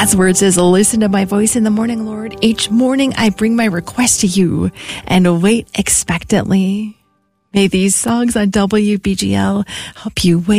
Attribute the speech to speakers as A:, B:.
A: God's word says, listen to my voice in the morning, Lord. Each morning I bring my request to you and wait expectantly. May these songs on WBGL help you wait